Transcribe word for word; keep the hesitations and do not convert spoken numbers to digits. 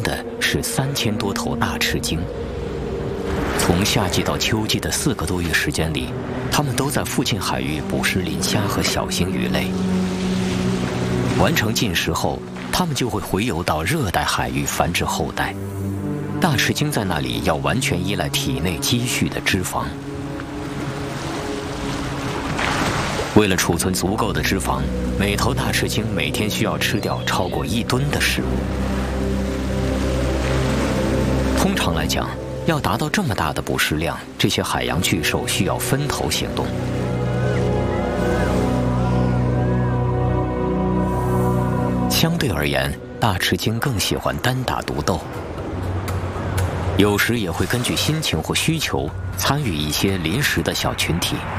的是三千多头大翅鲸。从夏季到秋季的四个多月时间里，它们都在附近海域捕食磷虾和小型鱼类。完成进食后，它们就会回游到热带海域繁殖后代。大翅鲸在那里要完全依赖体内积蓄的脂肪。为了储存足够的脂肪，每头大翅鲸每天需要吃掉超过一吨的食物。通常来讲，要达到这么大的捕食量，这些海洋巨兽需要分头行动。相对而言，大翅鲸更喜欢单打独斗，有时也会根据心情或需求参与一些临时的小群体。